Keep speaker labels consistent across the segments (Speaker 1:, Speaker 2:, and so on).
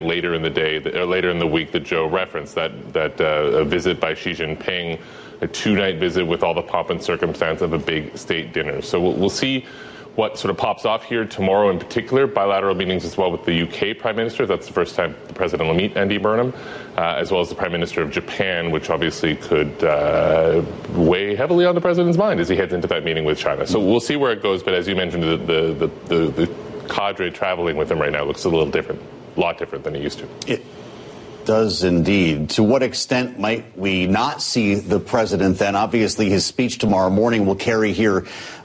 Speaker 1: later in the day, or later in the week that Joe referenced, that a visit by Xi Jinping, a 2-night visit with all the pomp and circumstance of a big state dinner. So we'll see what sort of pops off here tomorrow, in particular, bilateral meetings as well with the UK Prime Minister. That's the first time the President will meet Andy Burnham, as well as the Prime Minister of Japan, which obviously could weigh heavily on the President's mind as he heads into that meeting with China. So we'll see where it goes, but as you mentioned, the cadre traveling with him right now looks a lot different than it used to.
Speaker 2: It does indeed. To what extent might we not see the president then? Obviously, his speech tomorrow morning will carry here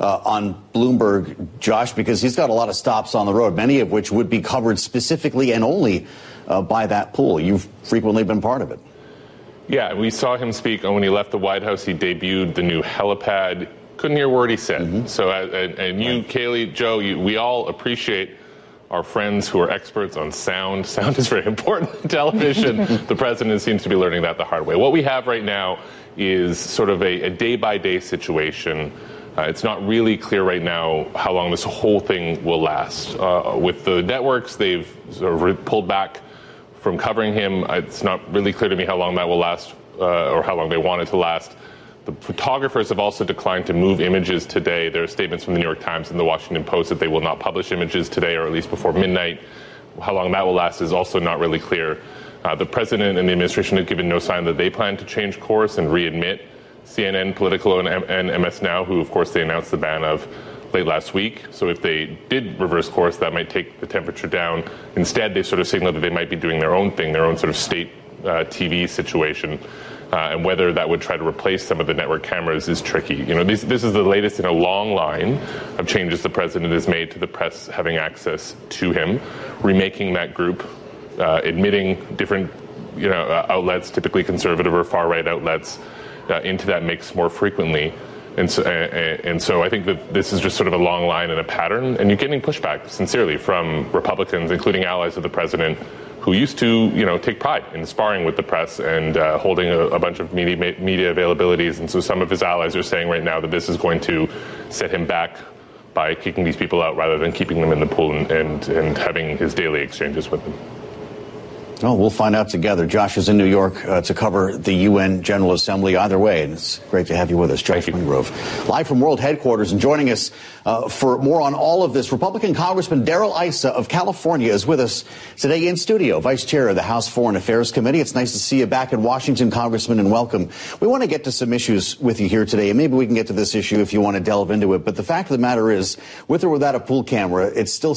Speaker 2: on Bloomberg, Josh, because he's got a lot of stops on the road, many of which would be covered specifically and only by that pool. You've frequently been part of it.
Speaker 1: Yeah, we saw him speak when he left the White House. He debuted the new helipad. Couldn't hear a word he said. Mm-hmm. So, and you, Kaylee, Joe, we all appreciate our friends who are experts on sound. Sound is very important in television. The president seems to be learning that the hard way. What we have right now is sort of a day-by-day situation. It's not really clear right now how long this whole thing will last. With the networks, they've sort of pulled back from covering him. It's not really clear to me how long that will last, or how long they want it to last. The photographers have also declined to move images today. There are statements from the New York Times and the Washington Post that they will not publish images today, or at least before midnight. How long that will last is also not really clear. The president and the administration have given no sign that they plan to change course and readmit CNN, Politico, and MS Now, who, of course, they announced the ban of late last week. So if they did reverse course, that might take the temperature down. Instead, they sort of signaled that they might be doing their own thing, their own sort of state TV situation. And whether that would try to replace some of the network cameras is tricky. You know, this is the latest in a long line of changes the president has made to the press having access to him, remaking that group, admitting different, outlets, typically conservative or far-right outlets, into that mix more frequently. And so I think that this is just sort of a long line and a pattern, and you're getting pushback, sincerely, from Republicans, including allies of the president, who used to, take pride in sparring with the press and holding a bunch of media availabilities. And so some of his allies are saying right now that this is going to set him back by kicking these people out rather than keeping them in the pool and having his daily exchanges with them.
Speaker 2: Oh, we'll find out together. Josh is in New York to cover the UN General Assembly. Either way, and it's great to have you with us, Josh Wingrove, live from World Headquarters. And joining us for more on all of this, Republican Congressman Darrell Issa of California is with us today in studio, Vice Chair of the House Foreign Affairs Committee. It's nice to see you back in Washington, Congressman, and welcome. We want to get to some issues with you here today, and maybe we can get to this issue if you want to delve into it. But the fact of the matter is, with or without a pool camera, it's still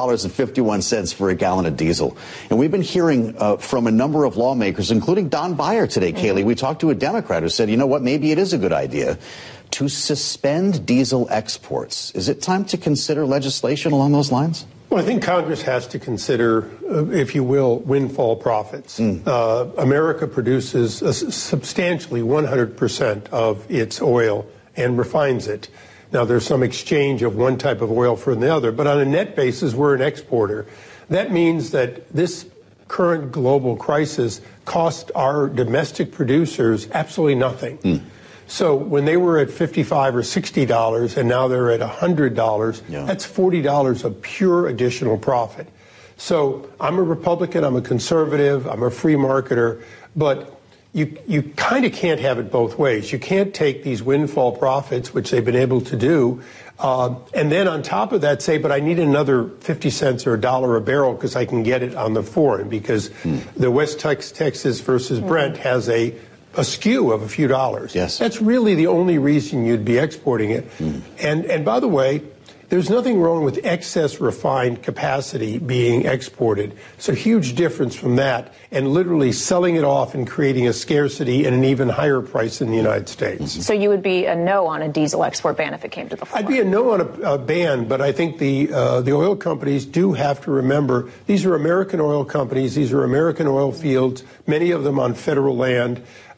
Speaker 2: $6.51 for a gallon of diesel. And we've been hearing from a number of lawmakers, including Don Beyer today, Kaylee. We talked to a Democrat who said, you know what, maybe it is a good idea to suspend diesel exports. Is it time to consider legislation along those lines?
Speaker 3: Well, I think Congress has to consider, if you will, windfall profits. America produces substantially 100% of its oil and refines it. Now, there's some exchange of one type of oil for the other, but on a net basis, we're an exporter. That means that this current global crisis cost our domestic producers absolutely nothing. So when they were at $55 or $60 and now they're at $100, that's $40 of pure additional profit. So I'm a Republican, I'm a conservative, I'm a free marketer, but you kind of can't have it both ways. You can't take these windfall profits, which they've been able to do, and then on top of that say, but I need another 50 cents or $1 a barrel because I can get it on the foreign, because the West Texas versus Brent has a skew of a few dollars.
Speaker 2: Yes.
Speaker 3: That's really the only reason you'd be exporting it. And by the way, there's nothing wrong with excess refined capacity being exported. It's a huge difference from that and literally selling it off and creating a scarcity and an even higher price in the United States.
Speaker 4: So you would be a no on a diesel export ban if it came to the floor?
Speaker 3: I'd be a no on a ban, but I think the oil companies do have to remember these are American oil companies. These are American oil fields, many of them on federal land.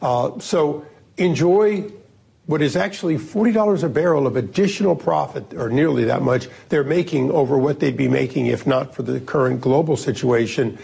Speaker 3: So enjoy what is actually $40 a barrel of additional profit, or nearly that much, they're making over what they'd be making if not for the current global situation.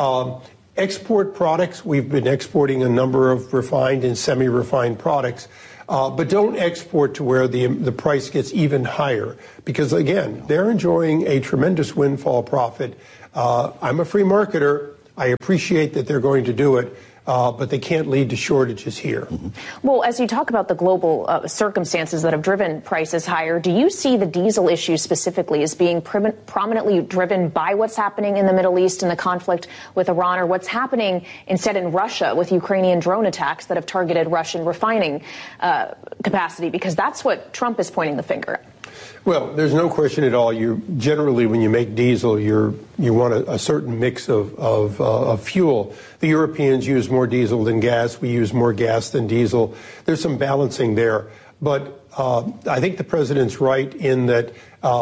Speaker 3: Export products, we've been exporting a number of refined and semi-refined products, but don't export to where the price gets even higher, because, again, they're enjoying a tremendous windfall profit. I'm a free marketer. I appreciate that they're going to do it, but they can't lead to shortages here.
Speaker 4: Well, as you talk about the global circumstances that have driven prices higher, do you see the diesel issue specifically as being prominently driven by what's happening in the Middle East and the conflict with Iran, or what's happening instead in Russia with Ukrainian drone attacks that have targeted Russian refining capacity? Because that's what Trump is pointing the finger at.
Speaker 3: Well, there's no question at all. You generally, when you make diesel, you want a certain mix of fuel. The Europeans use more diesel than gas. We use more gas than diesel. There's some balancing there. But I think the president's right in that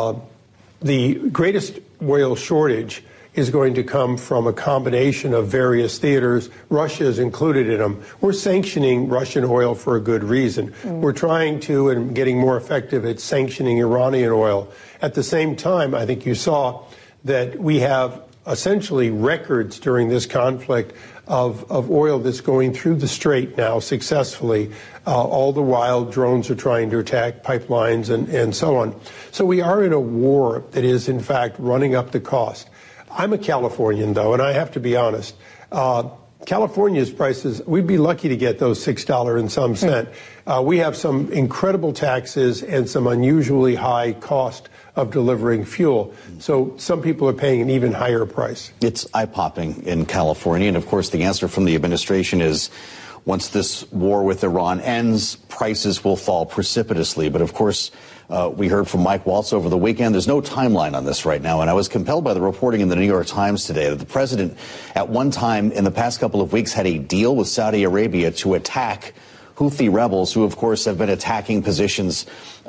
Speaker 3: the greatest oil shortage is going to come from a combination of various theaters. Russia is included in them. We're sanctioning Russian oil for a good reason. We're trying to and getting more effective at sanctioning Iranian oil. At the same time, I think you saw that we have essentially records during this conflict of oil that's going through the strait now successfully. All the while, drones are trying to attack pipelines and so on. So we are in a war that is, in fact, running up the cost. I'm a Californian, though, and I have to be honest. California's prices, we'd be lucky to get those $6 and some cent. We have some incredible taxes and some unusually high cost of delivering fuel. So some people are paying an even higher price.
Speaker 2: It's eye-popping in California. And, of course, the answer from the administration is once this war with Iran ends, prices will fall precipitously. But, of course, we heard from Mike Waltz over the weekend. There's no timeline on this right now. And I was compelled by the reporting in the New York Times today that the president at one time in the past couple of weeks had a deal with Saudi Arabia to attack Houthi rebels who, of course, have been attacking positions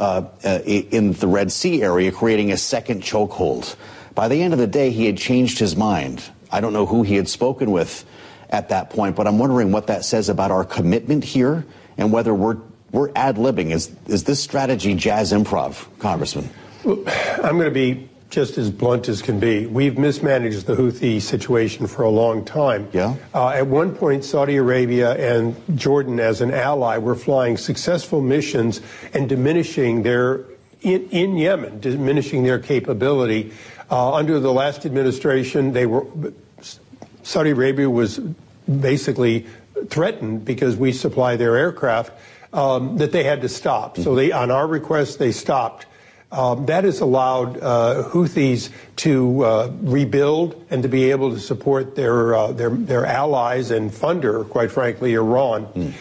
Speaker 2: in the Red Sea area, creating a second chokehold. By the end of the day, he had changed his mind. I don't know who he had spoken with at that point, but I'm wondering what that says about our commitment here and whether we're ad-libbing. Is this strategy jazz improv, Congressman?
Speaker 3: Well, I'm going to be just as blunt as can be. We've mismanaged the Houthi situation for a long time.
Speaker 2: Yeah.
Speaker 3: At one point, Saudi Arabia and Jordan as an ally were flying successful missions and diminishing their, in Yemen, diminishing their capability. Under the last administration, Saudi Arabia was basically threatened because we supply their aircraft. That they had to stop. So on our request, they stopped. That has allowed Houthis to rebuild and to be able to support their allies and funder, quite frankly, Iran.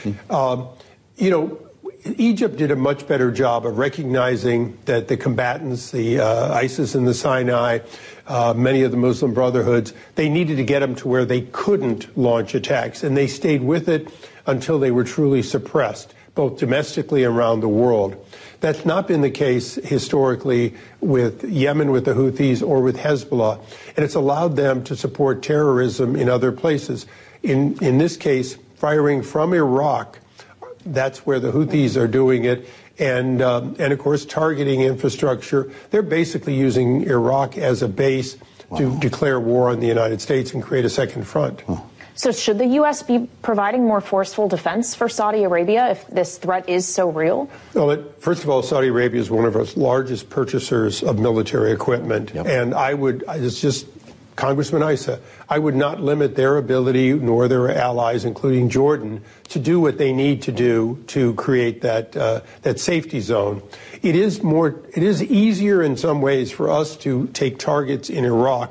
Speaker 3: Egypt did a much better job of recognizing that the combatants, the ISIS in the Sinai, many of the Muslim Brotherhoods, they needed to get them to where they couldn't launch attacks, and they stayed with it until they were truly suppressed, both domestically and around the world. That's not been the case historically with Yemen, with the Houthis, or with Hezbollah, and it's allowed them to support terrorism in other places. In this case, firing from Iraq, that's where the Houthis are doing it, and of course targeting infrastructure. They're basically using Iraq as a base to declare war on the United States and create a second front.
Speaker 4: So should the U.S. be providing more forceful defense for Saudi Arabia if this threat is so real?
Speaker 3: Well, first of all, Saudi Arabia is one of our largest purchasers of military equipment.
Speaker 2: Yep.
Speaker 3: And it's just Congressman Issa, I would not limit their ability nor their allies, including Jordan, to do what they need to do to create that safety zone. It is easier in some ways for us to take targets in Iraq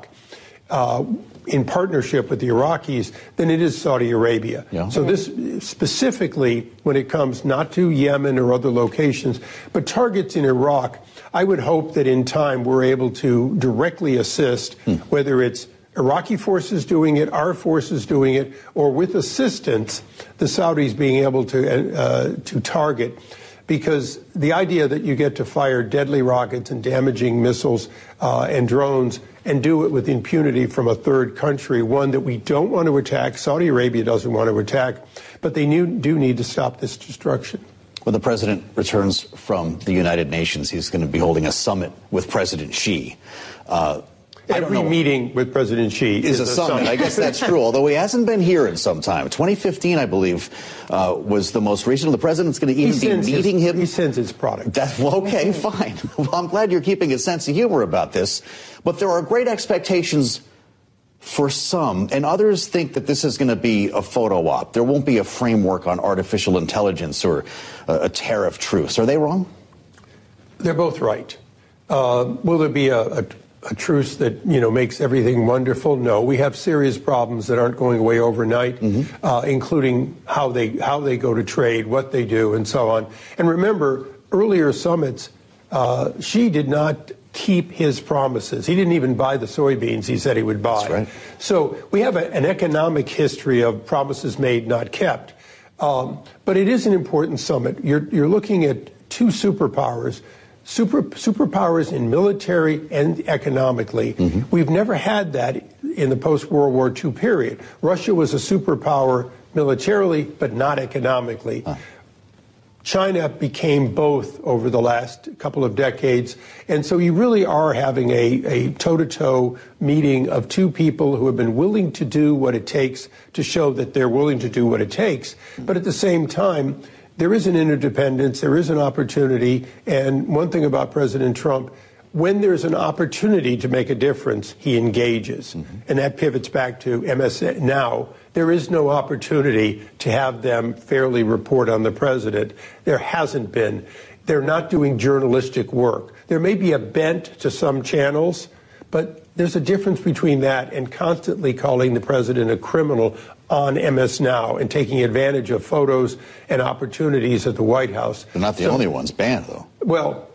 Speaker 3: in partnership with the Iraqis than it is Saudi Arabia. Yeah. So this specifically, when it comes not to Yemen or other locations, but targets in Iraq, I would hope that in time we're able to directly assist, whether it's Iraqi forces doing it, our forces doing it, or with assistance, the Saudis being able to target. Because the idea that you get to fire deadly rockets and damaging missiles and drones and do it with impunity from a third country, one that we don't want to attack, Saudi Arabia doesn't want to attack, but they do need to stop this destruction.
Speaker 2: When the president returns from the United Nations, he's going to be holding a summit with President Xi.
Speaker 3: Every meeting with President Xi
Speaker 2: is a summit. I guess that's true, although he hasn't been here in some time. 2015, I believe, was the most recent. The president's going to even be meeting him.
Speaker 3: He sends his product.
Speaker 2: Okay, fine. Well, I'm glad you're keeping a sense of humor about this. But there are great expectations for some, and others think that this is going to be a photo op. There won't be a framework on artificial intelligence or a tariff truce. Are they wrong?
Speaker 3: They're both right. Will there be a truce that makes everything wonderful? No. We have serious problems that aren't going away overnight, including how they go to trade, what they do, and so on. And remember, earlier summits, Xi did not keep his promises. He didn't even buy the soybeans he said he would buy.
Speaker 2: That's right.
Speaker 3: So we have an economic history of promises made, not kept. But it is an important summit. You're looking at two superpowers. Superpowers in military and economically. We've never had that in the post-World War II period. Russia was a superpower militarily, but not economically. China became both over the last couple of decades. And so you really are having a toe-to-toe meeting of two people who have been willing to do what it takes to show that they're willing to do what it takes. But at the same time, there is an interdependence, there is an opportunity, and one thing about President Trump, when there's an opportunity to make a difference, he engages. And that pivots back to MS Now. There is no opportunity to have them fairly report on the president. There hasn't been. They're not doing journalistic work. There may be a bent to some channels, but there's a difference between that and constantly calling the president a criminal on MS Now and taking advantage of photos and opportunities at the White House.
Speaker 2: They're not the only ones banned, though.
Speaker 3: Well,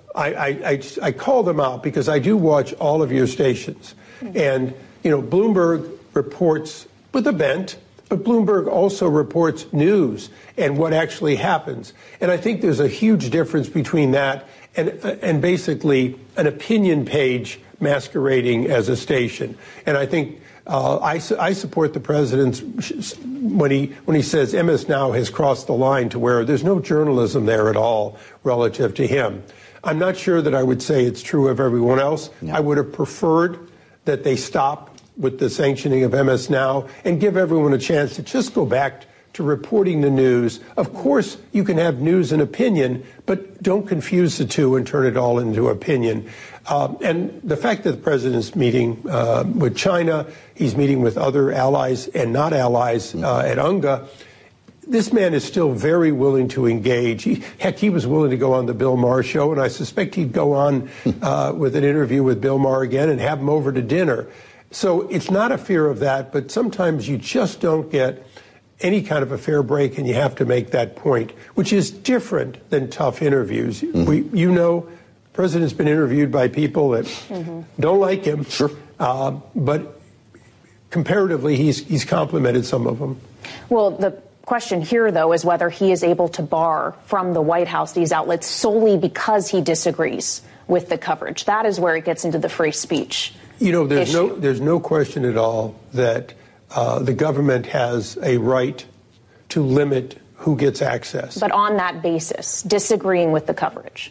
Speaker 3: I call them out because I do watch all of your stations. And, Bloomberg reports with a bent, but Bloomberg also reports news and what actually happens. And I think there's a huge difference between that and basically an opinion page masquerading as a station. And I think I support the president's when he says MS Now has crossed the line to where there's no journalism there at all relative to him. I'm not sure that I would say it's true of everyone else. No. I would have preferred that they stop with the sanctioning of MS Now and give everyone a chance to just go back to reporting the news. Of course, you can have news and opinion, but don't confuse the two and turn it all into opinion. And the fact that the president's meeting with China, he's meeting with other allies and not allies at UNGA, this man is still very willing to engage. He was willing to go on the Bill Maher show, and I suspect he'd go on with an interview with Bill Maher again and have him over to dinner. So it's not a fear of that, but sometimes you just don't get any kind of a fair break, and you have to make that point, which is different than tough interviews. The president's been interviewed by people that don't like him, but comparatively, he's complimented some of them.
Speaker 4: Well, the question here, though, is whether he is able to bar from the White House these outlets solely because he disagrees with the coverage. That is where it gets into the free speech issue.
Speaker 3: There's no question at all that the government has a right to limit who gets access.
Speaker 4: But on that basis, disagreeing with the coverage.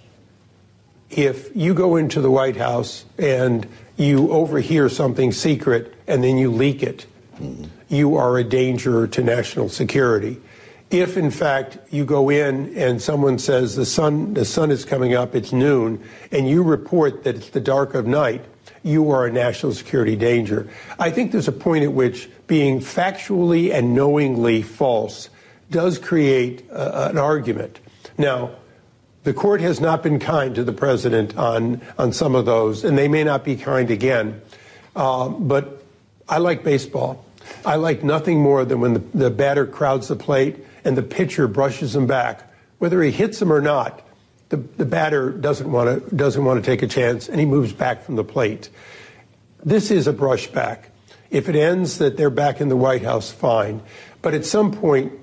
Speaker 3: If you go into the White House and you overhear something secret and then you leak it, you are a danger to national security. If, in fact, you go in and someone says the sun is coming up, it's noon, and you report that it's the dark of night, you are a national security danger. I think there's a point at which being factually and knowingly false does create an argument. Now, the court has not been kind to the president on some of those, and they may not be kind again. But I like baseball. I like nothing more than when the batter crowds the plate and the pitcher brushes him back. Whether he hits him or not, the batter doesn't want to take a chance, and he moves back from the plate. This is a brushback. If it ends that they're back in the White House, fine. But at some point,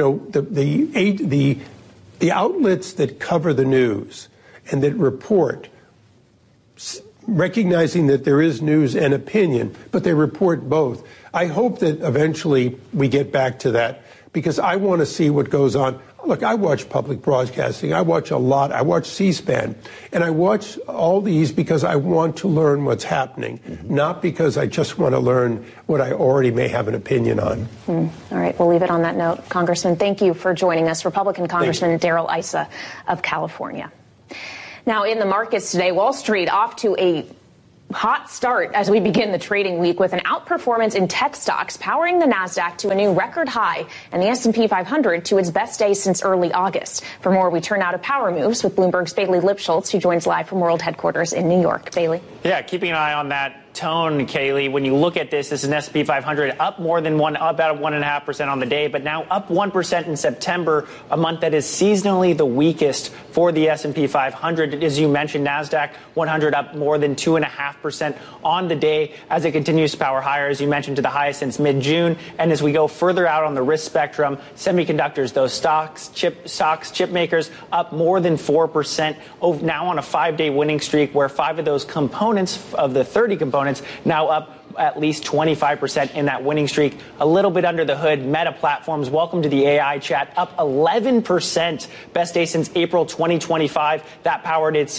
Speaker 3: the outlets that cover the news and that report, recognizing that there is news and opinion, but they report both. I hope that eventually we get back to that, because I want to see what goes on. Look, I watch public broadcasting. I watch a lot. I watch C-SPAN. And I watch all these because I want to learn what's happening, not because I just want to learn what I already may have an opinion on.
Speaker 4: All right, we'll leave it on that note. Congressman, thank you for joining us. Republican Congressman Darrell Issa of California. Now, in the markets today, Wall Street off to a hot start as we begin the trading week with an outperformance in tech stocks powering the Nasdaq to a new record high and the S&P 500 to its best day since early August. For more, we turn now to Power Moves with Bloomberg's Bailey Lipschultz, who joins live from World Headquarters in New York. Bailey.
Speaker 5: Yeah, keeping an eye on that tone, Kaylee. When you look at this is an S&P 500 up more than about 1.5% on the day, but now up 1% in September, a month that is seasonally the weakest for the S&P 500. As you mentioned, Nasdaq 100 up more than 2.5% on the day as it continues to power higher, as you mentioned, to the highest since mid-June. And as we go further out on the risk spectrum, semiconductors, those stocks, chip makers up more than 4%, now on a 5-day winning streak where 5 of those components of the 30 components now up at least 25% in that winning streak. A little bit under the hood, Meta Platforms, welcome to the AI chat, up 11%, best day since April 2025. That powered its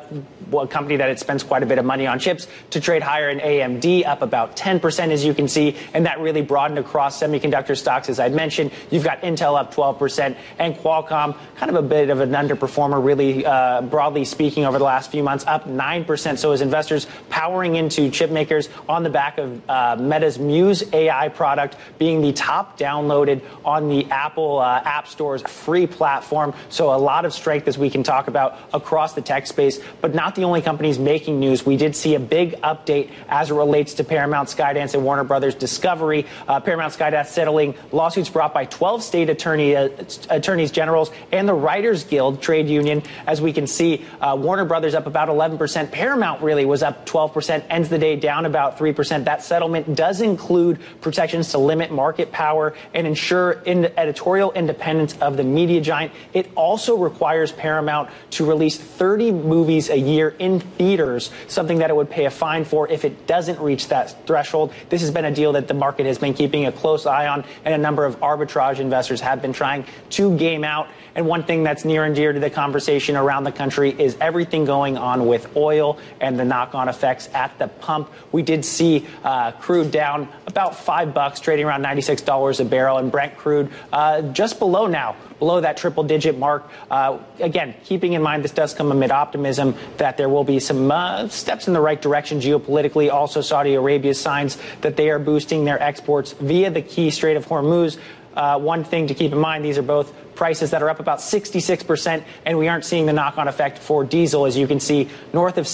Speaker 5: company that it spends quite a bit of money on chips to trade higher in AMD, up about 10%, as you can see, and that really broadened across semiconductor stocks, as I mentioned. You've got Intel up 12% and Qualcomm, kind of a bit of an underperformer, really broadly speaking, over the last few months, up 9%. So as investors powering into chip makers on the back of Meta's Muse AI product being the top downloaded on the Apple App Store's free platform. So a lot of strength, as we can talk about, across the tech space, but not the only companies making news. We did see a big update as it relates to Paramount, Skydance, and Warner Brothers Discovery. Paramount, Skydance settling lawsuits brought by 12 state attorneys generals and the Writers Guild trade union. As we can see, Warner Brothers up about 11%. Paramount really was up 12%, ends the day down about 3%. That settlement does include protections to limit market power and ensure editorial independence of the media giant. It also requires Paramount to release 30 movies a year in theaters, something that it would pay a fine for if it doesn't reach that threshold. This has been a deal that the market has been keeping a close eye on, and a number of arbitrage investors have been trying to game out. And one thing that's near and dear to the conversation around the country is everything going on with oil and the knock-on effects at the pump. We did see crude down about $5, trading around $96 a barrel, and Brent crude just below that triple-digit mark. Again, keeping in mind this does come amid optimism that there will be some steps in the right direction geopolitically. Also, Saudi Arabia's signs that they are boosting their exports via the key Strait of Hormuz. One thing to keep in mind, these are both prices that are up about 66%, and we aren't seeing the knock-on effect for diesel, as you can see, north of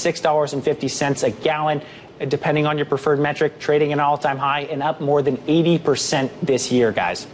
Speaker 5: $6.50 a gallon, depending on your preferred metric, trading an all-time high and up more than 80% this year, guys.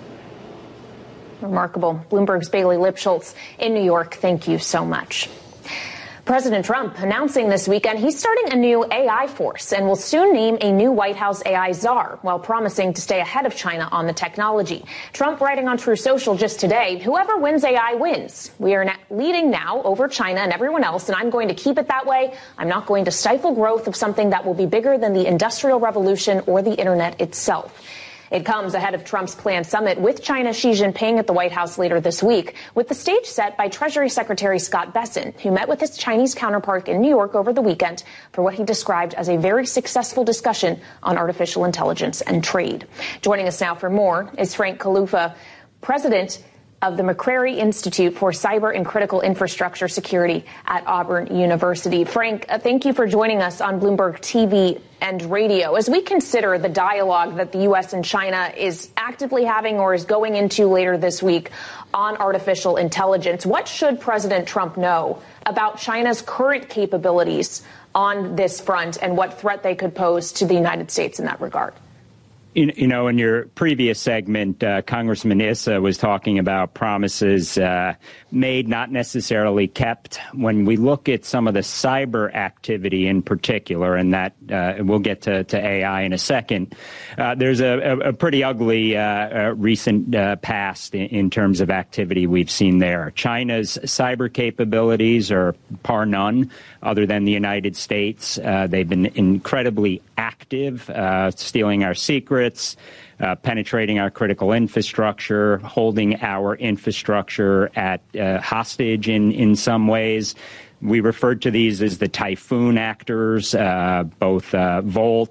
Speaker 4: Remarkable. Bloomberg's Bailey Lipschultz in New York. Thank you so much. President Trump announcing this weekend he's starting a new AI force and will soon name a new White House AI czar, while promising to stay ahead of China on the technology. Trump writing on Truth Social just today, whoever wins AI wins. We are leading now over China and everyone else, and I'm going to keep it that way. I'm not going to stifle growth of something that will be bigger than the Industrial Revolution or the internet itself. It comes ahead of Trump's planned summit with China's Xi Jinping at the White House later this week, with the stage set by Treasury Secretary Scott Bessent, who met with his Chinese counterpart in New York over the weekend for what he described as a very successful discussion on artificial intelligence and trade. Joining us now for more is Frank Kalufa, president of the McCrary Institute for Cyber and Critical Infrastructure Security at Auburn University. Frank, thank you for joining us on Bloomberg TV and radio. As we consider the dialogue that the U.S. and China is actively having or is going into later this week on artificial intelligence, what should President Trump know about China's current capabilities on this front and what threat they could pose to the United States in that regard?
Speaker 6: You know, in your previous segment, Congressman Issa was talking about promises made, not necessarily kept. When we look at some of the cyber activity in particular, and that we'll get to AI in a second, there's a pretty ugly recent past in terms of activity we've seen there. China's cyber capabilities are par none other than the United States. They've been incredibly active, stealing our secrets, penetrating our critical infrastructure, holding our infrastructure at hostage in some ways. We referred to these as the typhoon actors, both Volt,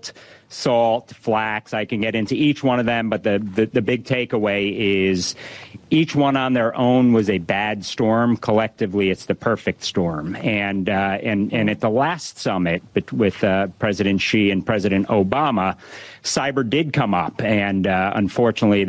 Speaker 6: Salt, Flax. I can get into each one of them, but the big takeaway is each one on their own was a bad storm. Collectively, it's the perfect storm. And at the last summit with President Xi and President Obama, cyber did come up, and unfortunately,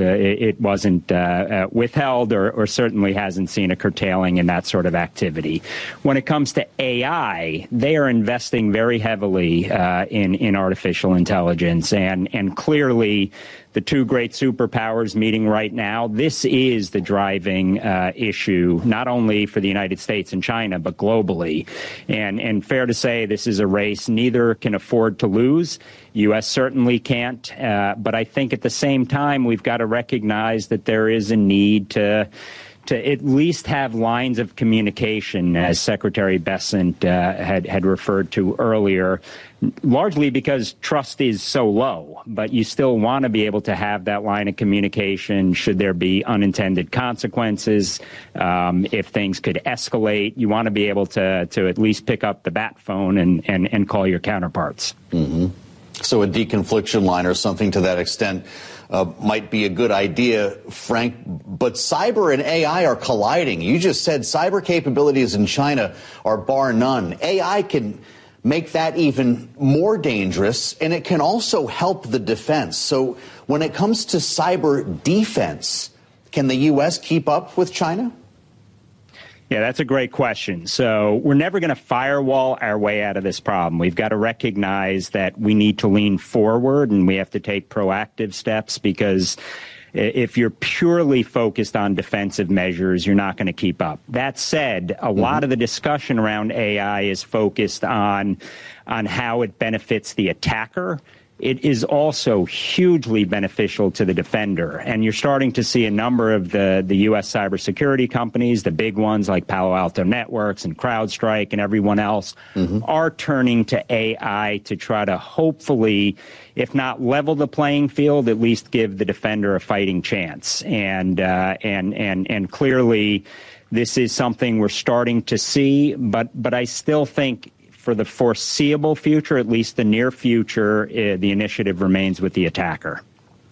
Speaker 6: it wasn't withheld, or certainly hasn't seen a curtailing in that sort of activity. When it comes to AI, they are investing very heavily in artificial intelligence, and clearly, the two great superpowers meeting right now, this is the driving issue, not only for the United States and China, but globally. And fair to say, this is a race neither can afford to lose. U.S. certainly can't. But I think at the same time, we've got to recognize that there is a need to at least have lines of communication, as Secretary Bessent had referred to earlier, largely because trust is so low. But you still want to be able to have that line of communication should there be unintended consequences. If things could escalate, you want to be able to at least pick up the bat phone and call your counterparts.
Speaker 2: Mm-hmm. So a deconfliction line or something to that extent might be a good idea, Frank. But cyber and AI are colliding. You just said cyber capabilities in China are bar none. AI can make that even more dangerous, and it can also help the defense. So when it comes to cyber defense, can the U.S. keep up with China?
Speaker 6: Yeah, that's a great question. So we're never going to firewall our way out of this problem. We've got to recognize that we need to lean forward and we have to take proactive steps, because if you're purely focused on defensive measures, you're not going to keep up. That said, a lot of the discussion around AI is focused on how it benefits the attacker. It is also hugely beneficial to the defender. And you're starting to see a number of the U.S. cybersecurity companies, the big ones like Palo Alto Networks and CrowdStrike and everyone else, are turning to AI to try to hopefully, if not level the playing field, at least give the defender a fighting chance. And clearly, this is something we're starting to see, but I still think for the foreseeable future, at least the near future, the initiative remains with the attacker.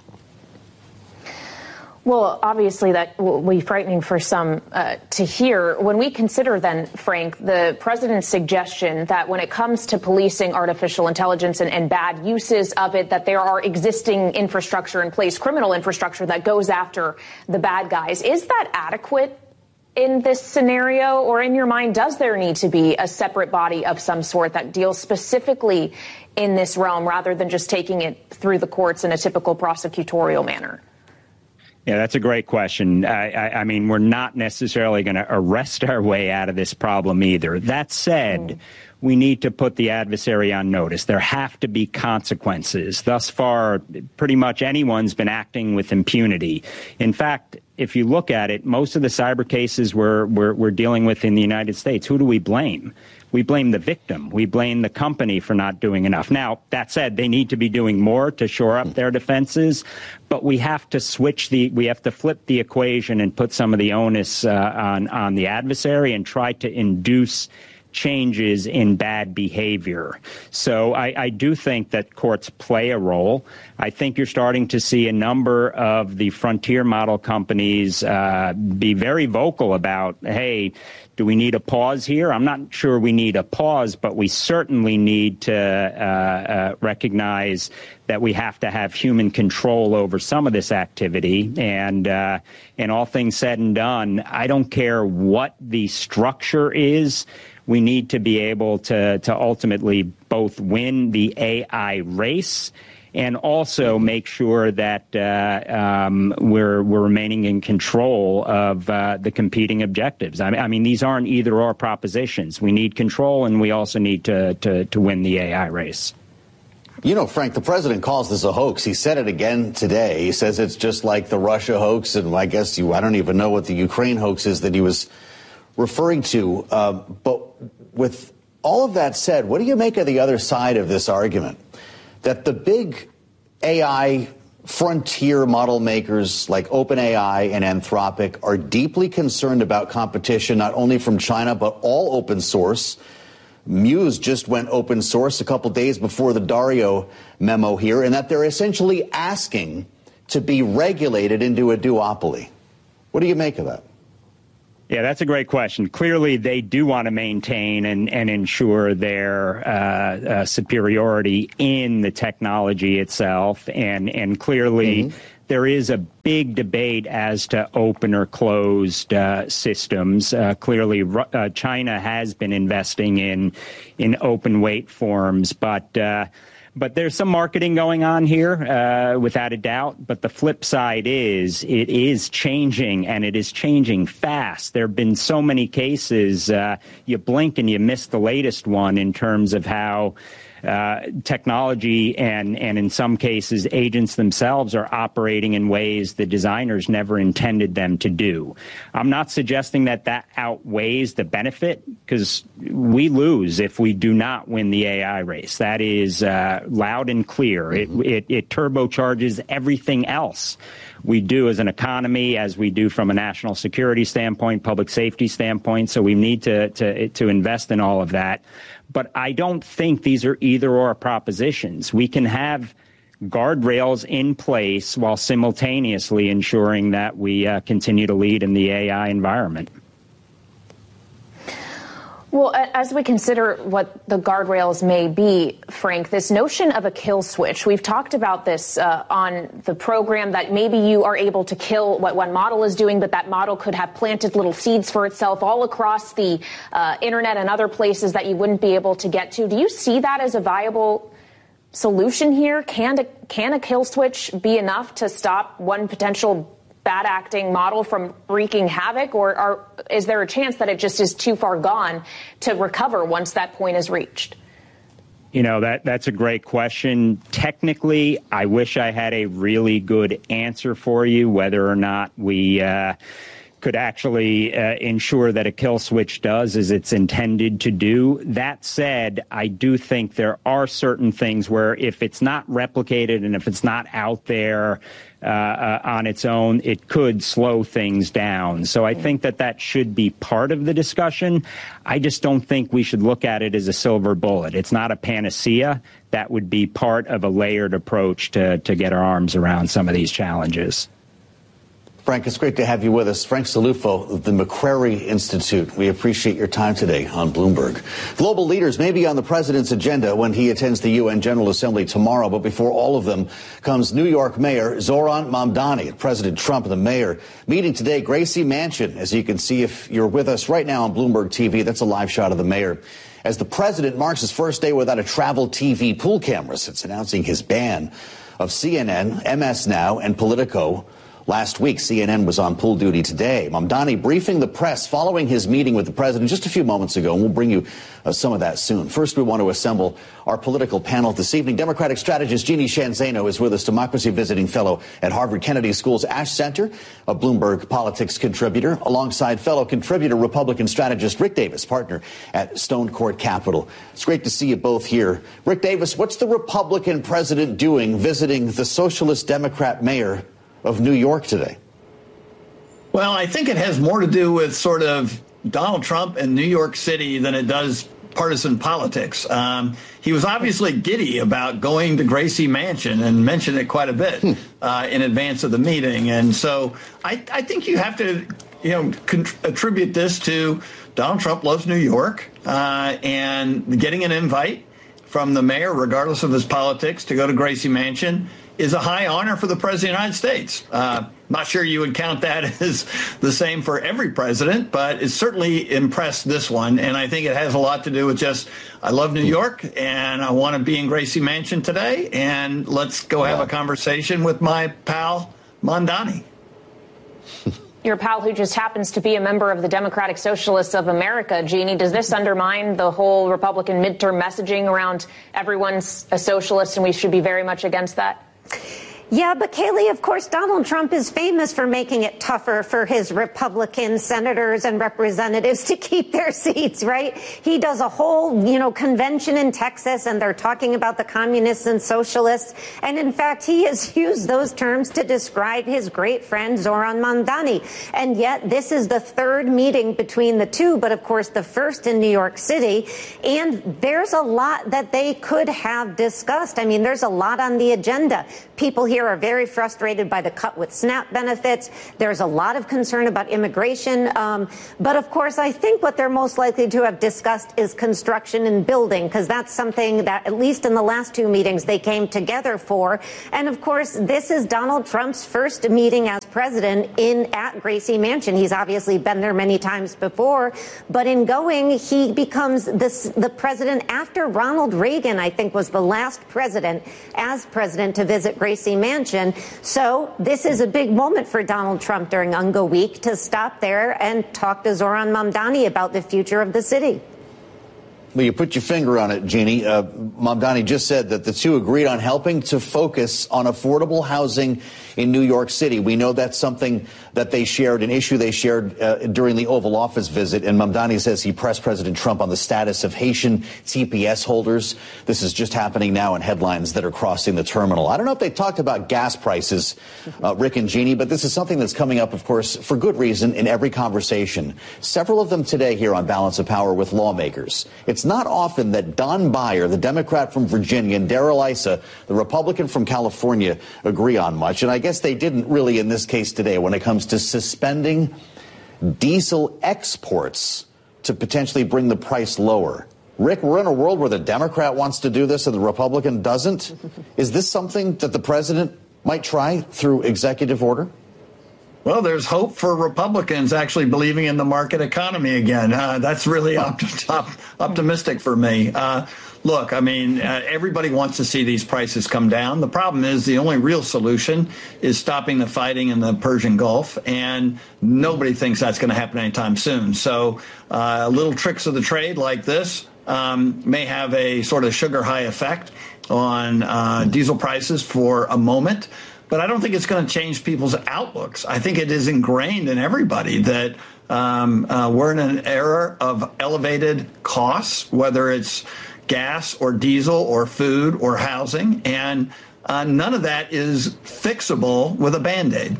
Speaker 4: Well, obviously that will be frightening for some to hear. When we consider then, Frank, the president's suggestion that when it comes to policing artificial intelligence and bad uses of it, that there are existing infrastructure in place, criminal infrastructure that goes after the bad guys, is that adequate in this scenario? Or in your mind, does there need to be a separate body of some sort that deals specifically in this realm rather than just taking it through the courts in a typical prosecutorial manner?
Speaker 6: Yeah, that's a great question. I mean, we're not necessarily going to arrest our way out of this problem either. That said, we need to put the adversary on notice. There have to be consequences. Thus far, pretty much anyone's been acting with impunity. In fact, if you look at it, most of the cyber cases we're dealing with in the United States, who do we blame? We blame the victim. We blame the company for not doing enough. Now, that said, they need to be doing more to shore up their defenses, but we have to flip the equation and put some of the onus on the adversary and try to induce changes in bad behavior. So I do think that courts play a role. I think you're starting to see a number of the frontier model companies be very vocal about, hey, do we need a pause here? I'm not sure we need a pause, but we certainly need to recognize that we have to have human control over some of this activity. And all things said and done, I don't care what the structure is. We need to be able to ultimately both win the AI race and also make sure that we're remaining in control of the competing objectives. I mean, these aren't either-or propositions. We need control, and we also need to win the AI race.
Speaker 2: You know, Frank, the president calls this a hoax. He said it again today. He says it's just like the Russia hoax, and I guess I don't even know what the Ukraine hoax is that he was referring to. But with all of that said, what do you make of the other side of this argument? That the big AI frontier model makers like OpenAI and Anthropic are deeply concerned about competition, not only from China, but all open source. Muse just went open source a couple days before the Dario memo here, and that they're essentially asking to be regulated into a duopoly. What do you make of that?
Speaker 6: Yeah, that's a great question. Clearly, they do want to maintain and ensure their superiority in the technology itself. And clearly, there is a big debate as to open or closed systems. Clearly, China has been investing in open weight forms, but there's some marketing going on here, without a doubt. But the flip side is it is changing, and it is changing fast. There have been so many cases, you blink and you miss the latest one in terms of how technology and in some cases agents themselves are operating in ways the designers never intended them to do. I'm not suggesting that outweighs the benefit, because we lose if we do not win the AI race. That is loud and clear. It turbocharges everything else we do as an economy, as we do from a national security standpoint, public safety standpoint. So we need to invest in all of that. But I don't think these are either-or propositions. We can have guardrails in place while simultaneously ensuring that we continue to lead in the AI environment.
Speaker 4: Well, as we consider what the guardrails may be, Frank, this notion of a kill switch, we've talked about this on the program, that maybe you are able to kill what one model is doing, but that model could have planted little seeds for itself all across the internet and other places that you wouldn't be able to get to. Do you see that as a viable solution here? Can a kill switch be enough to stop one potential bad acting model from wreaking havoc, or is there a chance that it just is too far gone to recover once that point is reached?
Speaker 6: You know, that's a great question. Technically, I wish I had a really good answer for you, whether or not we could actually ensure that a kill switch does as it's intended to do. That said, I do think there are certain things where if it's not replicated and if it's not out there on its own, it could slow things down. So I think that should be part of the discussion. I just don't think we should look at it as a silver bullet. It's not a panacea. That would be part of a layered approach to get our arms around some of these challenges.
Speaker 2: Frank, it's great to have you with us. Frank Cillufo of the McCrary Institute. We appreciate your time today on Bloomberg. Global leaders may be on the president's agenda when he attends the UN General Assembly tomorrow, but before all of them comes New York Mayor Zoran Mamdani. President Trump and the mayor meeting today, Gracie Mansion. As you can see, if you're with us right now on Bloomberg TV, that's a live shot of the mayor. As the president marks his first day without a travel TV pool camera since announcing his ban of CNN, MS Now, and Politico. Last week, CNN was on pool duty today. Mamdani briefing the press following his meeting with the president just a few moments ago, and we'll bring you some of that soon. First, we want to assemble our political panel this evening. Democratic strategist Jeannie Sheehan Zaino is with us, democracy visiting fellow at Harvard Kennedy School's Ash Center, a Bloomberg Politics contributor, alongside fellow contributor Republican strategist Rick Davis, partner at Stone Court Capital. It's great to see you both here. Rick Davis, what's the Republican president doing visiting the socialist Democrat mayor of New York today?
Speaker 7: Well, I think it has more to do with sort of Donald Trump and New York City than it does partisan politics. He was obviously giddy about going to Gracie Mansion and mentioned it quite a bit in advance of the meeting. And so I think you have to, attribute this to Donald Trump loves New York and getting an invite from the mayor, regardless of his politics, to go to Gracie Mansion is a high honor for the president of the United States. Not sure you would count that as the same for every president, but it certainly impressed this one. And I think it has a lot to do with just, I love New York and I want to be in Gracie Mansion today. And let's go have a conversation with my pal, Mamdani.
Speaker 4: Your pal who just happens to be a member of the Democratic Socialists of America, Jeannie, does this undermine the whole Republican midterm messaging around everyone's a socialist and we should be very much against that?
Speaker 8: Yeah, but Kayleigh, of course, Donald Trump is famous for making it tougher for his Republican senators and representatives to keep their seats, right? He does a whole, convention in Texas, and they're talking about the communists and socialists. And in fact, he has used those terms to describe his great friend Zoran Mamdani. And yet this is the third meeting between the two, but of course the first in New York City. And there's a lot that they could have discussed. I mean, there's a lot on the agenda. People here are very frustrated by the cut with SNAP benefits. There's a lot of concern about immigration. But of course, I think what they're most likely to have discussed is construction and building, because that's something that, at least in the last two meetings, they came together for. And of course, this is Donald Trump's first meeting as president at Gracie Mansion. He's obviously been there many times before, but in going, he becomes the president after Ronald Reagan, I think, was the last president as president to visit Gracie Mansion. So this is a big moment for Donald Trump during UNGA week to stop there and talk to Zoran Mamdani about the future of the city.
Speaker 2: Well, you put your finger on it, Jeannie. Mamdani just said that the two agreed on helping to focus on affordable housing in New York City. We know that's something that they shared, an issue they shared during the Oval Office visit. And Mamdani says he pressed President Trump on the status of Haitian TPS holders. This is just happening now in headlines that are crossing the terminal. I don't know if they talked about gas prices, Rick and Jeannie, but this is something that's coming up, of course, for good reason in every conversation. Several of them today here on Balance of Power with lawmakers. It's not often that Don Beyer, the Democrat from Virginia, and Darrell Issa, the Republican from California, agree on much. And I guess they didn't really in this case today when it comes to suspending diesel exports to potentially bring the price lower. Rick, we're in a world where the Democrat wants to do this and the Republican doesn't. Is this something that the president might try through executive order?
Speaker 7: Well, there's hope for Republicans actually believing in the market economy again. That's really optimistic for me. Look, I mean, everybody wants to see these prices come down. The problem is the only real solution is stopping the fighting in the Persian Gulf, and nobody thinks that's going to happen anytime soon. So little tricks of the trade like this may have a sort of sugar high effect on diesel prices for a moment. But I don't think it's going to change people's outlooks. I think it is ingrained in everybody that we're in an era of elevated costs, whether it's gas or diesel or food or housing, and none of that is fixable with a Band-Aid.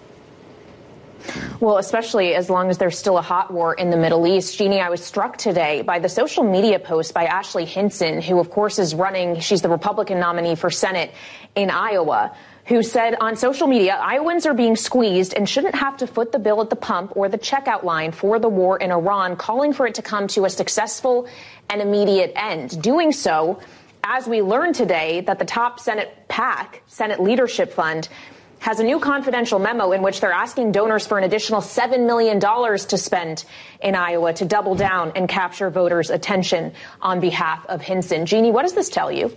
Speaker 4: Well, especially as long as there's still a hot war in the Middle East. Jeannie, I was struck today by the social media post by Ashley Hinson, who, of course, is running. She's the Republican nominee for Senate in Iowa, who said on social media, Iowans are being squeezed and shouldn't have to foot the bill at the pump or the checkout line for the war in Iran, calling for it to come to a successful and immediate end. Doing so, as we learned today, that the top Senate PAC, Senate Leadership Fund, has a new confidential memo in which they're asking donors for an additional $7 million to spend in Iowa to double down and capture voters' attention on behalf of Hinson. Jeannie, what does this tell you?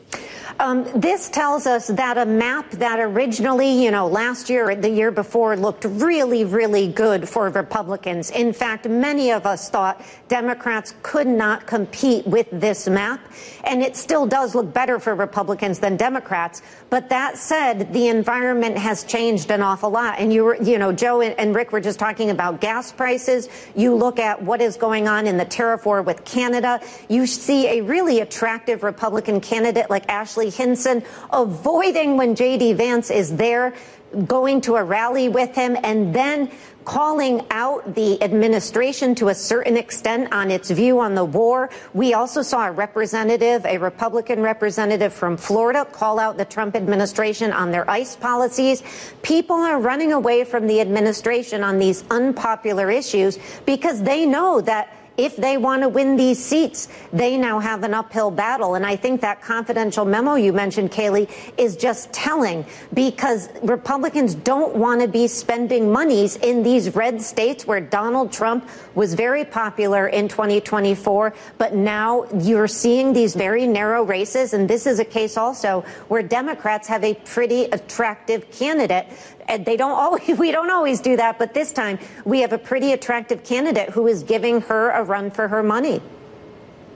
Speaker 8: This tells us that a map that originally, last year or the year before looked really, really good for Republicans. In fact, many of us thought Democrats could not compete with this map. And it still does look better for Republicans than Democrats. But that said, the environment has changed an awful lot. And Joe and Rick were just talking about gas prices. You look at what is going on in the tariff war with Canada. You see a really attractive Republican candidate like Ashley Hinson avoiding when J.D. Vance is there, going to a rally with him, and then calling out the administration to a certain extent on its view on the war. We also saw a Republican representative from Florida, call out the Trump administration on their ICE policies. People are running away from the administration on these unpopular issues because they know that if they want to win these seats, they now have an uphill battle. And I think that confidential memo you mentioned, Kayleigh, is just telling, because Republicans don't want to be spending monies in these red states where Donald Trump was very popular in 2024. But now you're seeing these very narrow races. And this is a case also where Democrats have a pretty attractive candidate. And we don't always do that, but this time we have a pretty attractive candidate who is giving her a run for her money.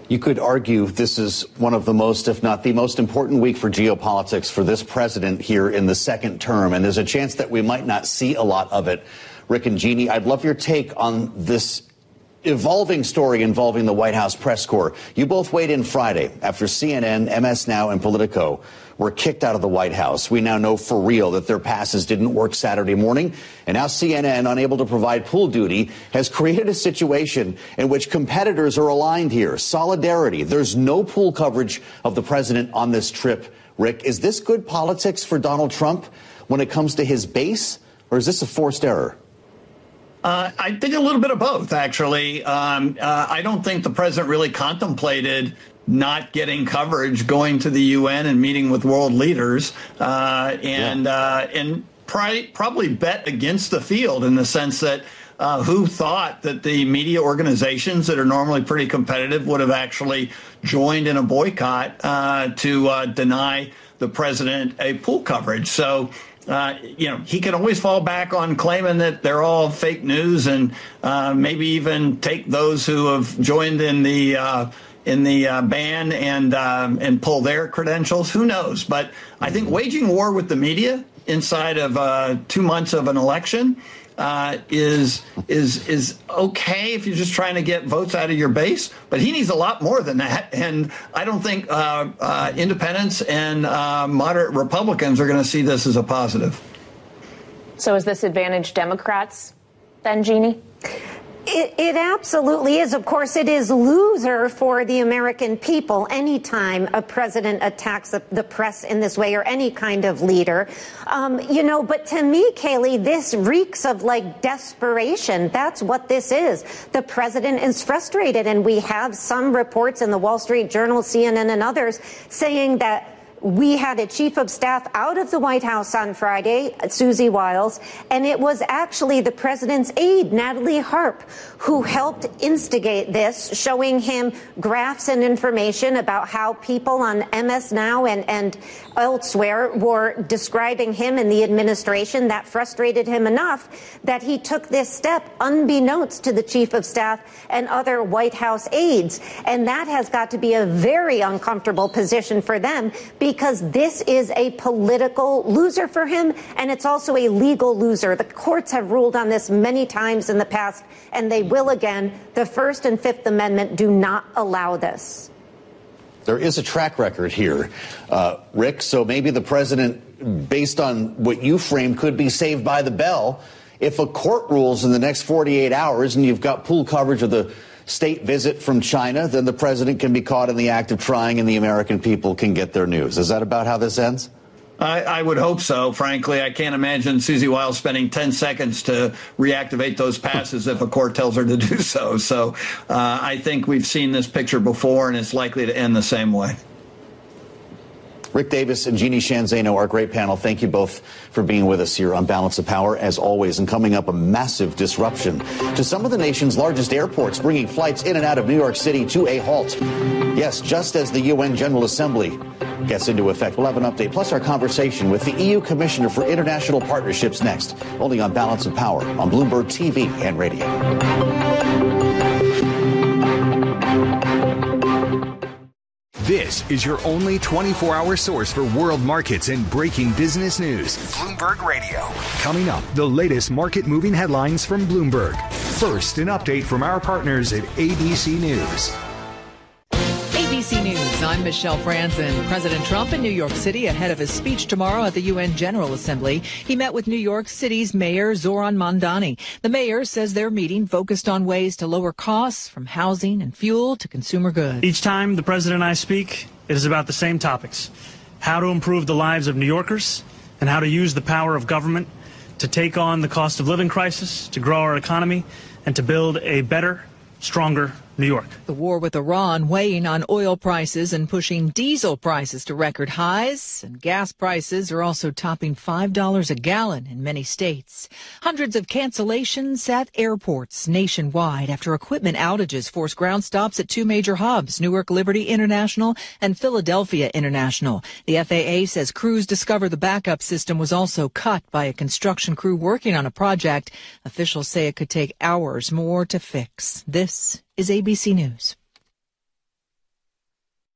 Speaker 2: You could argue this is one of the most, if not the most important week for geopolitics for this president here in the second term. And there's a chance that we might not see a lot of it. Rick and Jeannie, I'd love your take on this evolving story involving the White House press corps. You both weighed in Friday after CNN, MS Now, and Politico were kicked out of the White House. We now know for real that their passes didn't work Saturday morning. And now CNN, unable to provide pool duty, has created a situation in which competitors are aligned here. Solidarity. There's no pool coverage of the president on this trip. Rick, is this good politics for Donald Trump when it comes to his base, or is this a forced error?
Speaker 7: I think a little bit of both, actually. I don't think the president really contemplated not getting coverage, going to the UN and meeting with world leaders, and probably bet against the field in the sense that who thought that the media organizations that are normally pretty competitive would have actually joined in a boycott to deny the president a pool coverage. So, he can always fall back on claiming that they're all fake news and maybe even take those who have joined in the ban and pull their credentials. Who knows? But I think waging war with the media inside of 2 months of an election is okay if you're just trying to get votes out of your base, but he needs a lot more than that. And I don't think independents and moderate Republicans are going to see this as a positive.
Speaker 4: So is this advantage Democrats then, Jeannie?
Speaker 8: It absolutely is. Of course, it is loser for the American people anytime a president attacks the press in this way or any kind of leader. But to me, Kayleigh, this reeks of like desperation. That's what this is. The president is frustrated, and we have some reports in the Wall Street Journal, CNN, and others saying that we had a chief of staff out of the White House on Friday, Susie Wiles, and it was actually the president's aide, Natalie Harp, who helped instigate this, showing him graphs and information about how people on MS Now and elsewhere were describing him and the administration. That frustrated him enough that he took this step unbeknownst to the chief of staff and other White House aides. And that has got to be a very uncomfortable position for them, because this is a political loser for him, and it's also a legal loser. The courts have ruled on this many times in the past, and they will again. The First and Fifth Amendment do not allow this.
Speaker 2: There is a track record here, Rick, so maybe the president, based on what you framed, could be saved by the bell. If a court rules in the next 48 hours and you've got pool coverage of the state visit from China, then the president can be caught in the act of trying and the American people can get their news. Is that about how this ends?
Speaker 7: I would hope so, frankly. I can't imagine Susie Wiles spending 10 seconds to reactivate those passes if a court tells her to do so. So I think we've seen this picture before, and it's likely to end the same way.
Speaker 2: Rick Davis and Jeannie Sheehan Zaino, our great panel, thank you both for being with us here on Balance of Power, as always. And coming up, a massive disruption to some of the nation's largest airports, bringing flights in and out of New York City to a halt. Yes, just as the UN General Assembly gets into effect. We'll have an update, plus our conversation with the EU Commissioner for International Partnerships next, only on Balance of Power on Bloomberg TV and radio.
Speaker 9: This is your only 24-hour source for world markets and breaking business news. Bloomberg Radio. Coming up, the latest market-moving headlines from Bloomberg. First, an update from our partners at ABC News.
Speaker 10: ABC News, I'm Michelle Franzen. President Trump in New York City ahead of his speech tomorrow at the UN General Assembly. He met with New York City's Mayor Zoran Mandani. The mayor says their meeting focused on ways to lower costs from housing and fuel to consumer goods.
Speaker 11: Each time the president and I speak, it is about the same topics: how to improve the lives of New Yorkers and how to use the power of government to take on the cost of living crisis, to grow our economy, and to build a better, stronger New York.
Speaker 10: The war with Iran weighing on oil prices and pushing diesel prices to record highs, and gas prices are also topping $5 a gallon in many states. Hundreds of cancellations at airports nationwide after equipment outages forced ground stops at two major hubs, Newark Liberty International and Philadelphia International. The FAA says crews discovered the backup system was also cut by a construction crew working on a project. Officials say it could take hours more to fix. This is ABC News.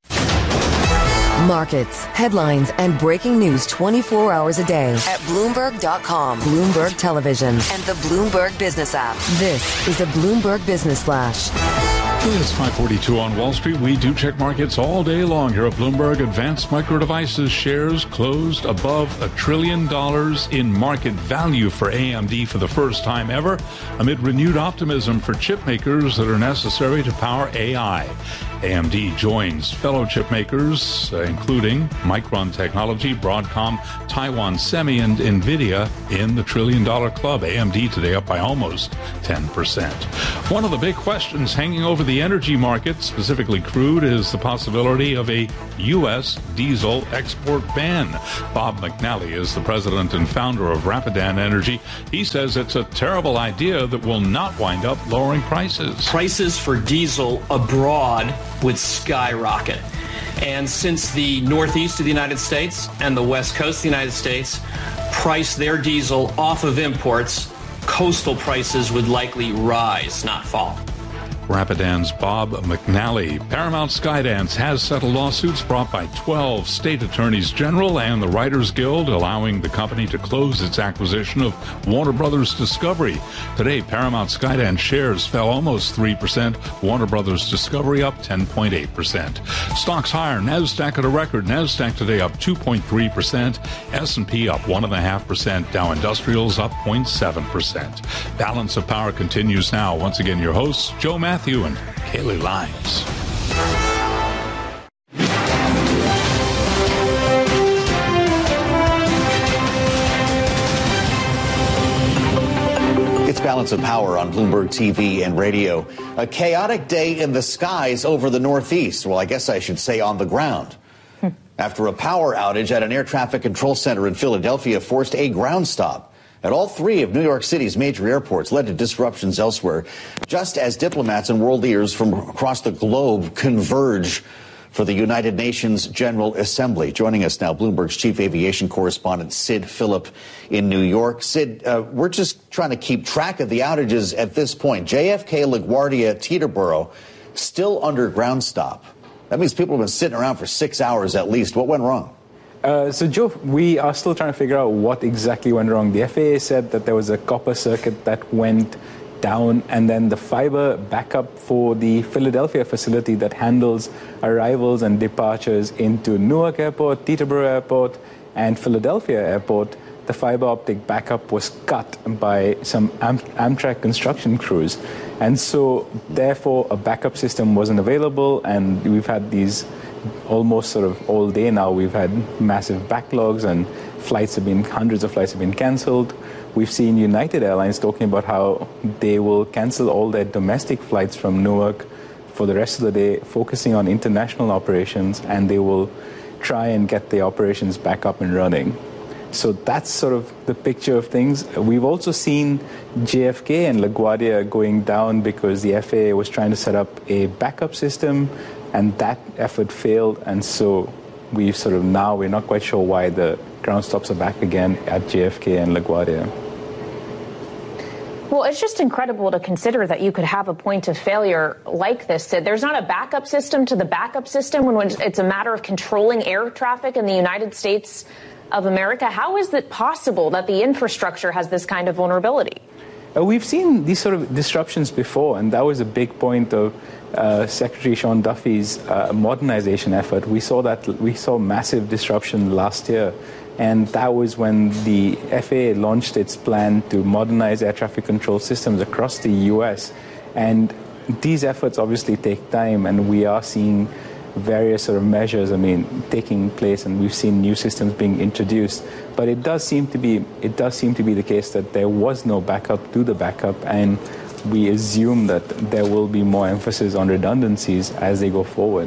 Speaker 12: Markets, headlines, and breaking news 24 hours a day at Bloomberg.com, Bloomberg Television, and the Bloomberg Business app. This is a Bloomberg Business Flash.
Speaker 13: It's 5:42 on Wall Street. We do check markets all day long here at Bloomberg. Advanced Micro Devices shares closed above $1 trillion in market value for AMD for the first time ever, amid renewed optimism for chip makers that are necessary to power AI. AMD joins fellow chip makers, including Micron Technology, Broadcom, Taiwan Semi, and NVIDIA in the $1 trillion club. AMD today up by almost 10%. One of the big questions hanging over the energy market, specifically crude, is the possibility of a U.S. diesel export ban. Bob McNally is the president and founder of Rapidan Energy. He says it's a terrible idea that will not wind up lowering prices.
Speaker 14: Prices for diesel abroad would skyrocket. And since the northeast of the United States and the west coast of the United States price their diesel off of imports, coastal prices would likely rise, not fall.
Speaker 13: Rapidan's Bob McNally. Paramount Skydance has settled lawsuits brought by 12 state attorneys general and the Writers Guild, allowing the company to close its acquisition of Warner Brothers Discovery. Today, Paramount Skydance shares fell almost 3%. Warner Brothers Discovery up 10.8%. Stocks higher. NASDAQ at a record. NASDAQ today up 2.3%. S&P up 1.5%. Dow Industrials up 0.7%. Balance of Power continues now. Once again, your hosts, Joe Matthew and Kaylee Lyons.
Speaker 2: It's Balance of Power on Bloomberg TV and radio. A chaotic day in the skies over the Northeast. Well, I guess I should say on the ground. After a power outage at an air traffic control center in Philadelphia forced a ground stop at all three of New York City's major airports, led to disruptions elsewhere, just as diplomats and world leaders from across the globe converge for the United Nations General Assembly. Joining us now, Bloomberg's chief aviation correspondent, Sid Phillip in New York. Sid, we're just trying to keep track of the outages at this point. JFK, LaGuardia, Teterboro, still under ground stop. That means people have been sitting around for 6 hours at least. What went wrong?
Speaker 15: So, Joe, we are still trying to figure out what exactly went wrong. The FAA said that there was a copper circuit that went down, and then the fiber backup for the Philadelphia facility that handles arrivals and departures into Newark Airport, Teterboro Airport, and Philadelphia Airport. The fiber optic backup was cut by some Amtrak construction crews. And so, therefore, a backup system wasn't available, and we've had these almost sort of all day now. We've had massive backlogs, and hundreds of flights have been canceled. We've seen United Airlines talking about how they will cancel all their domestic flights from Newark for the rest of the day, focusing on international operations, and they will try and get the operations back up and running. So that's sort of the picture of things. We've also seen JFK and LaGuardia going down because the FAA was trying to set up a backup system, and that effort failed. And so we're not quite sure why the ground stops are back again at JFK and LaGuardia.
Speaker 4: Well, it's just incredible to consider that you could have a point of failure like this, Sid. There's not a backup system to the backup system when it's a matter of controlling air traffic in the United States of America. How is it possible that the infrastructure has this kind of vulnerability?
Speaker 15: We've seen these sort of disruptions before, and that was a big point of Secretary Sean Duffy's modernization effort. We saw massive disruption last year, and that was when the FAA launched its plan to modernize air traffic control systems across the U.S. And these efforts obviously take time, and we are seeing various sort of measures, taking place, and we've seen new systems being introduced. But it does seem to be the case that there was no backup to the backup, and we assume that there will be more emphasis on redundancies as they go forward.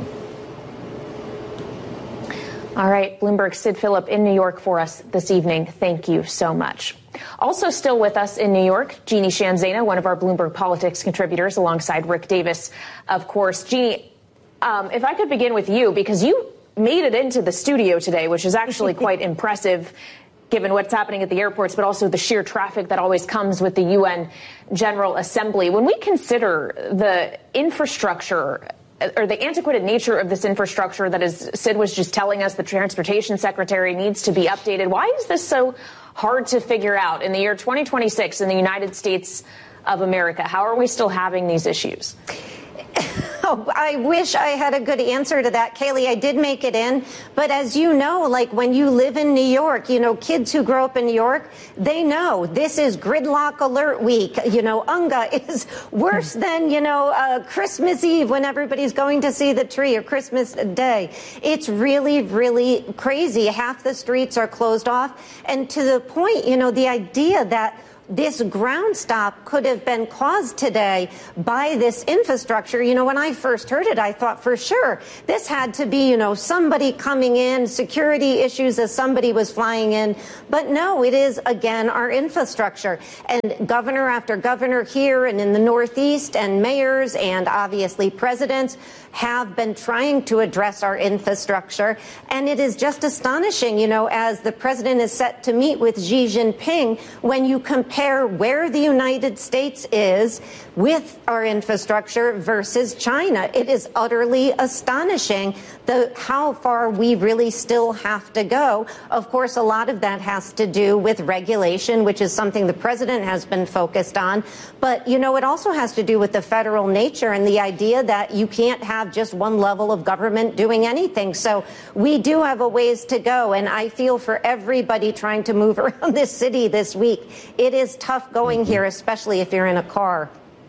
Speaker 4: All right, Bloomberg's Sid Phillip in New York for us this evening. Thank you so much. Also still with us in New York, Jeannie Sheehan Zaina, one of our Bloomberg Politics contributors, alongside Rick Davis, of course. Jeannie, if I could begin with you, because you made it into the studio today, which is actually quite impressive, given what's happening at the airports, but also the sheer traffic that always comes with the UN General Assembly. When we consider the infrastructure or the antiquated nature of this infrastructure that, as Sid was just telling us, the transportation secretary needs to be updated. Why is this so hard to figure out in the year 2026 in the United States of America? How are we still having these issues?
Speaker 8: Oh, I wish I had a good answer to that, Kayleigh. I did make it in. But as you know, like when you live in New York, kids who grow up in New York, they know this is gridlock alert week. Unga is worse than, Christmas Eve when everybody's going to see the tree, or Christmas Day. It's really, really crazy. Half the streets are closed off. And to the point, the idea that this ground stop could have been caused today by this infrastructure. When I first heard it, I thought for sure this had to be, somebody coming in, security issues as somebody was flying in. But no, it is, again, our infrastructure. And governor after governor here and in the Northeast, and mayors and obviously presidents have been trying to address our infrastructure. And it is just astonishing, as the president is set to meet with Xi Jinping, when you compare where the United States is with our infrastructure versus China. It is utterly astonishing how far we really still have to go. Of course, a lot of that has to do with regulation, which is something the president has been focused on. But, it also has to do with the federal nature and the idea that you can't have just one level of government doing anything. So we do have a ways to go. And I feel for everybody trying to move around this city this week. It is tough going here, especially if you're in a car.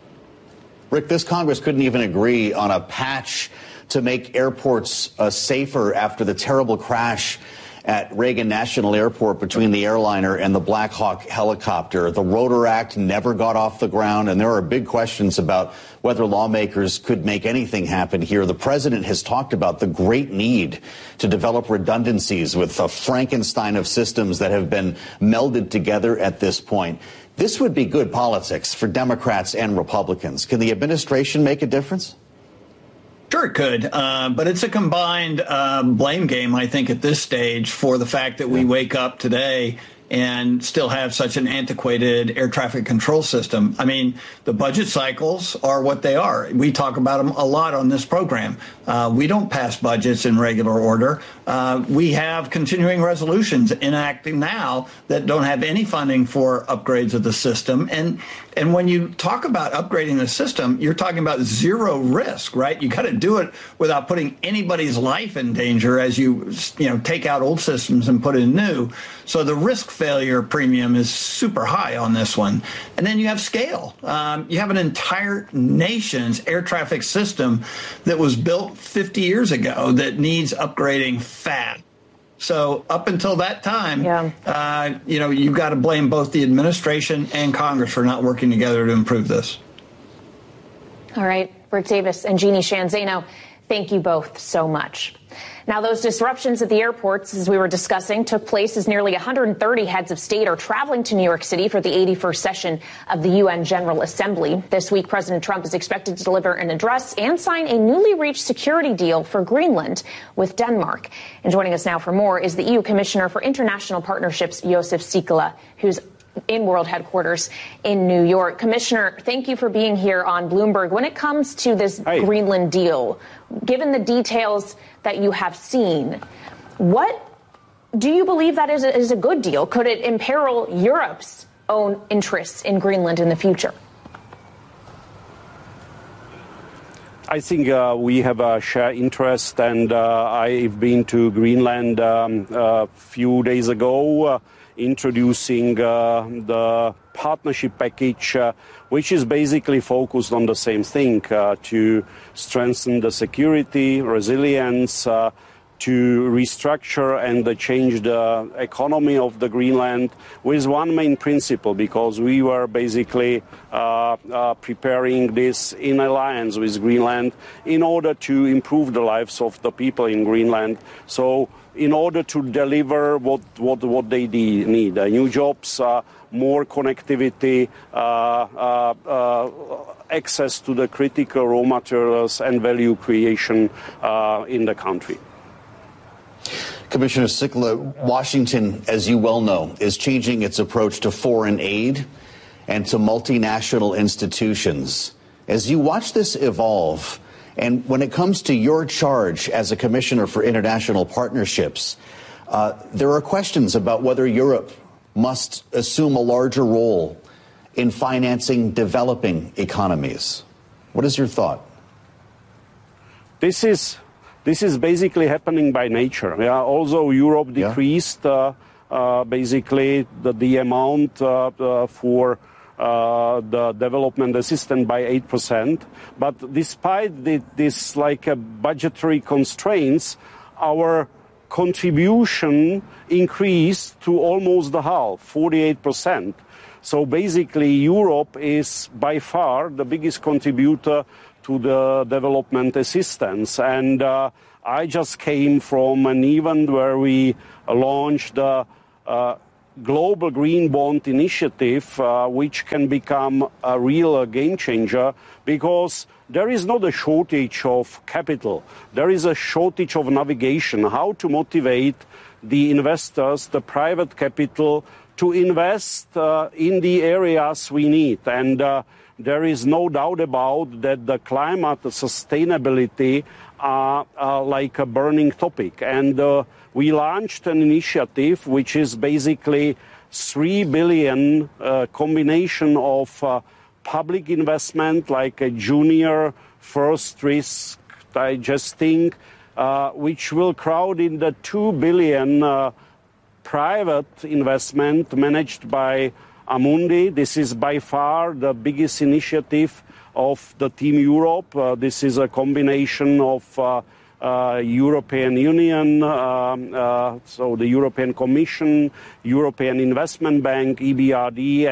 Speaker 2: Rick, this Congress couldn't even agree on a patch to make airports safer after the terrible crash at Reagan National Airport between the airliner and the Black Hawk helicopter. The Rotor Act never got off the ground, and there are big questions about whether lawmakers could make anything happen here. The president has talked about the great need to develop redundancies with a Frankenstein of systems that have been melded together at this point. This would be good politics for Democrats and Republicans. Can the administration make a difference?
Speaker 7: Sure, it could, but it's a combined blame game, I think, at this stage for the fact that we wake up today and still have such an antiquated air traffic control system. I mean, the budget cycles are what they are. We talk about them a lot on this program. We don't pass budgets in regular order. We have continuing resolutions enacting now that don't have any funding for upgrades of the system. And when you talk about upgrading the system, you're talking about zero risk, right? You got to do it without putting anybody's life in danger as you take out old systems and put in new. So the risk failure premium is super high on this one. And then you have scale. You have an entire nation's air traffic system that was built 50 years ago that needs upgrading fast. So up until that time, you've got to blame both the administration and Congress for not working together to improve this.
Speaker 4: All right, Rick Davis and Jeannie Sheehan Zaino, thank you both so much. Now, those disruptions at the airports, as we were discussing, took place as nearly 130 heads of state are traveling to New York City for the 81st session of the UN General Assembly. This week, President Trump is expected to deliver an address and sign a newly reached security deal for Greenland with Denmark. And joining us now for more is the EU Commissioner for International Partnerships, Josef Sikala, who's in World Headquarters in New York. Commissioner, thank you for being here on Bloomberg. When it comes to this Greenland deal, given the details that you have seen, what do you believe that is a good deal? Could it imperil Europe's own interests in Greenland in the future?
Speaker 16: I think we have a shared interest, and I've been to Greenland a few days ago, introducing the partnership package, which is basically focused on the same thing, to strengthen the security, resilience, to restructure and change the economy of the Greenland with one main principle, because we were basically preparing this in alliance with Greenland in order to improve the lives of the people in Greenland. So in order to deliver what they need, new jobs, more connectivity, access to the critical raw materials and value creation in the country.
Speaker 2: Commissioner Sikala, Washington, as you well know, is changing its approach to foreign aid and to multinational institutions. As you watch this evolve And when it comes to your charge as a Commissioner for International Partnerships, there are questions about whether Europe must assume a larger role in financing developing economies. What is your thought?
Speaker 16: This is basically happening by nature. Yeah, although Europe decreased basically the amount for the development assistance by 8%, but despite this budgetary constraints, our contribution increased to almost the half, 48%. So basically, Europe is by far the biggest contributor to the development assistance. And I just came from an event where we launched the Global Green Bond Initiative, which can become a real game changer, because there is not a shortage of capital. There is a shortage of navigation, how to motivate the investors, the private capital, to invest in the areas we need. And there is no doubt about that the climate sustainability are like a burning topic. And we launched an initiative which is basically 3 billion combination of public investment, like a junior first risk digesting, which will crowd in the 2 billion private investment managed by Amundi. This is by far the biggest initiative of the Team Europe. This is a combination of European Union, so the European Commission, European Investment Bank, EBRD,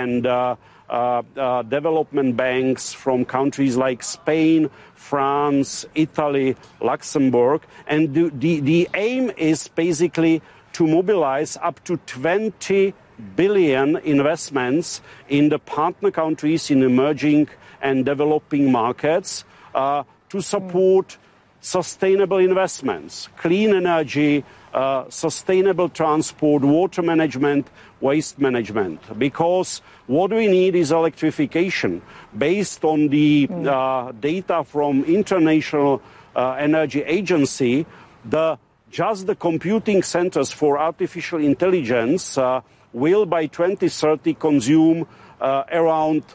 Speaker 16: and development banks from countries like Spain, France, Italy, Luxembourg. And the aim is basically to mobilize up to 20 billion investments in the partner countries in emerging and developing markets to support sustainable investments, clean energy, sustainable transport, water management, waste management. Because what we need is electrification. Based on the data from International Energy Agency, just the computing centers for artificial intelligence will by 2030 consume around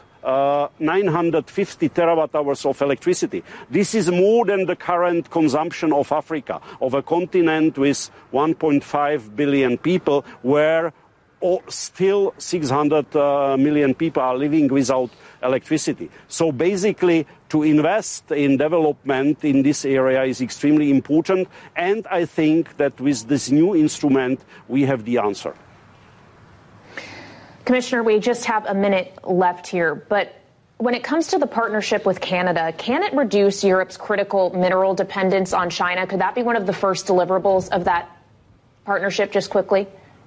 Speaker 16: 950 terawatt hours of electricity. This is more than the current consumption of Africa, of a continent with 1.5 billion people, where still 600 million people are living without electricity. So basically, to invest in development in this area is extremely important. And I think that with this new instrument, we have the answer.
Speaker 4: Commissioner, we just have a minute left here, but when it comes to the partnership with Canada, can it reduce Europe's critical mineral dependence on China? Could that be one of the first deliverables of that partnership, just quickly?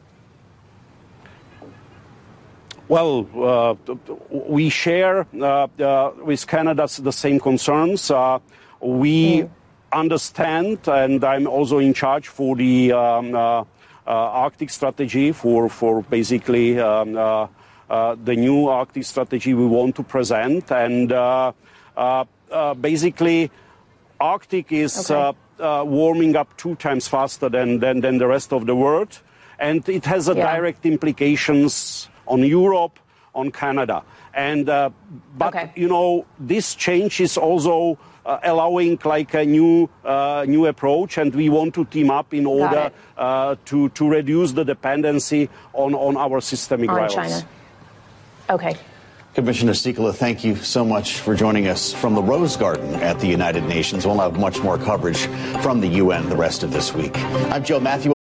Speaker 16: Well, we share with Canada the same concerns. We understand, and I'm also in charge for the Arctic strategy, for basically the new Arctic strategy we want to present. And basically, Arctic is warming up 2 times faster than the rest of the world. And it has a direct implications on Europe, on Canada. And but you know, this change is also allowing like a new approach, and we want to team up in order to reduce the dependency on our systemic rivals.
Speaker 4: China. Okay.
Speaker 2: Commissioner Sikala, thank you so much for joining us from the Rose Garden at the United Nations. We'll have much more coverage from the UN the rest of this week. I'm Joe Matthew.